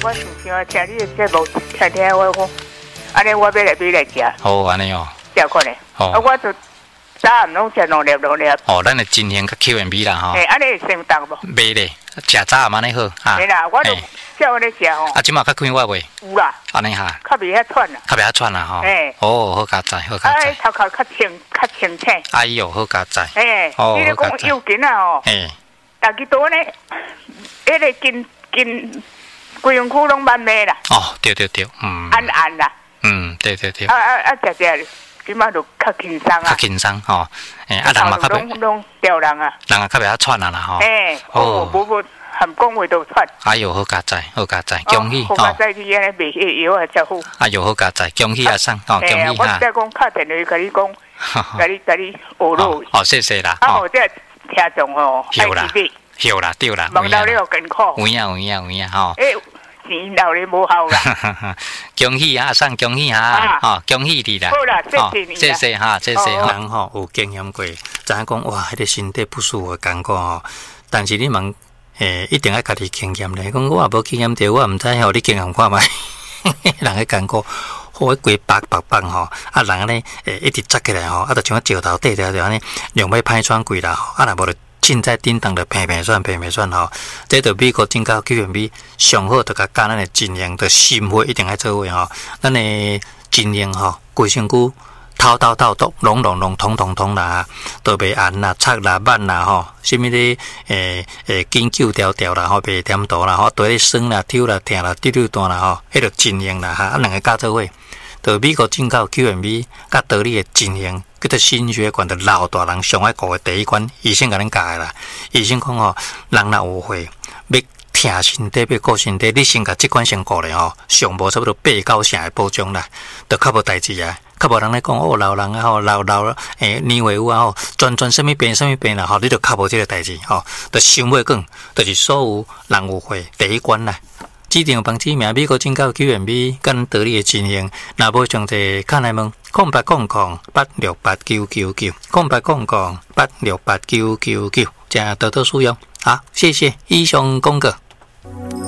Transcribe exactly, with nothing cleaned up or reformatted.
我想想听你的节目，听听我讲，安尼我要来买来食。 好，安尼哦。 食看咧。 哦。 啊，我就早暗拢食两粒两粒。 哦，咱的金贤甲 Q and B 啦吼。 诶，安尼会成重无？ 袂咧，食早暗安尼好啊。 是啦，我就照安尼食吼。 啊，即马较开我未？ 有啦。 安尼哈。 较袂遐喘啦。 较袂遐喘啦吼。 诶。 哦，好加载，好加载。 啊，头壳较清，较清醒。 哎呦，好加载。 诶。 哦， 你咧讲有劲啊吼。 诶。 大家都呢，迄个金金规样区拢慢慢啦。 哦，对对对，嗯。 暗暗啦。 嗯，对对对。 啊啊啊！食食，即马就较轻松啊。 较轻松吼，诶，啊人嘛较拢拢调人啊。 人啊较袂遐喘啊啦吼。 诶，哦，无无含讲话都喘。 哎呦，好加载，好加载，恭喜吼！好加载去安尼卖迄药啊，才好。 哎呦，好加载，恭喜阿生，哦，恭喜哈。 我再讲敲电话甲你讲，甲你甲你学落。 哦，谢谢啦。 啊，我这听众吼， 有啦，有啦，对啦。 望到你又艰苦。 有影有影有影吼。 诶，钱留你无效啦。 恭喜阿生，恭喜哈，哦，恭喜你啦。 好啦，谢谢你。 谢谢哈，谢谢。人吼有经验过，知影讲哇，迄个身体不舒服感觉吼，但是你问。诶，一定要家己经验咧。讲我也无经验着，我毋知吼，你经验看觅。人个感觉，好个规白白棒吼，啊人咧诶一直扎起来吼，啊就像石头底条条安尼，用要歹喘几啦吼，啊若无就凊彩叮当就平平转平平转吼。这着美国证交 Q and B 上好，着甲教咱的经验，着心肺一定爱做位吼。咱的经验吼，规身躯。透透透透，拢拢拢通通通啦，都袂按啦、擦啦、慢啦吼，什么咧诶诶紧揪条条啦吼，袂点多啦吼，对咧酸啦、抽啦、疼啦、滴滴断啦吼，迄个真用啦哈，啊两个加做伙，就美国证交 Q and B 甲道理的真用，叫做心血管的老大人上爱顾的第一关，医生甲咱教的啦。医生讲吼，人若有血，要疼身体，要顾身体，你先甲即款先顾咧吼，上无差不多八九成的保障啦，就较无代志啊。较无人咧讲哦，老人啊吼，老老诶年岁有啊吼，专专什么病什么病啦吼，你就较无即个代志吼，就想袂讲，就是所有人有血第一关啦。指定房子名美国证交 Q and B 跟道理的经营，若无上侪看来问，空八空空八六八九九九，空八空空八六八九九九，加多多使用。好，谢谢以上公告。